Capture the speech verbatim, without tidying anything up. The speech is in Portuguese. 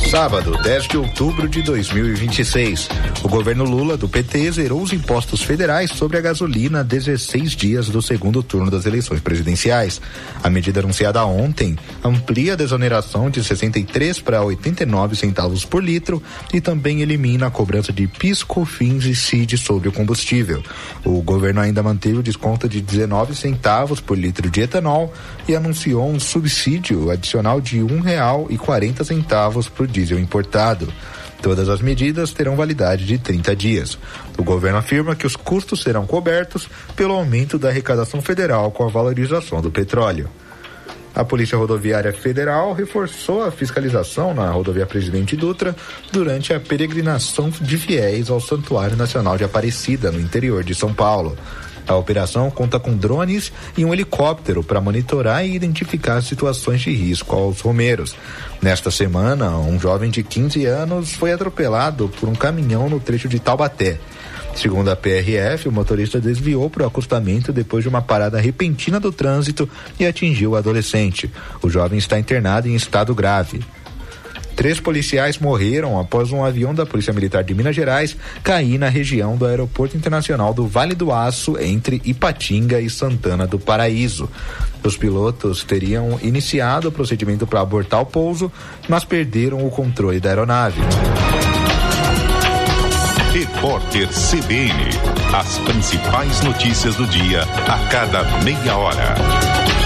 Sábado, dez de outubro de dois mil e vinte e seis. O governo Lula, do P T, zerou os impostos federais sobre a gasolina a dezesseis dias do segundo turno das eleições presidenciais. A medida anunciada ontem amplia a desoneração de sessenta e três para oitenta e nove centavos por litro e também elimina a cobrança de PIS, COFINS e C I D sobre o combustível. O governo ainda manteve o desconto de dezenove centavos por litro de etanol e anunciou um subsídio adicional de um real e quarenta centavos por diesel importado. Todas as medidas terão validade de trinta dias. O governo afirma que os custos serão cobertos pelo aumento da arrecadação federal com a valorização do petróleo. A Polícia Rodoviária Federal reforçou a fiscalização na rodovia Presidente Dutra durante a peregrinação de fiéis ao Santuário Nacional de Aparecida, no interior de São Paulo. A operação conta com drones e um helicóptero para monitorar e identificar situações de risco aos romeiros. Nesta semana, um jovem de quinze anos foi atropelado por um caminhão no trecho de Taubaté. Segundo a P R F, o motorista desviou para o acostamento depois de uma parada repentina do trânsito e atingiu o adolescente. O jovem está internado em estado grave. Três policiais morreram após um avião da Polícia Militar de Minas Gerais cair na região do Aeroporto Internacional do Vale do Aço, entre Ipatinga e Santana do Paraíso. Os pilotos teriam iniciado o procedimento para abortar o pouso, mas perderam o controle da aeronave. Repórter C B N. As principais notícias do dia a cada meia hora.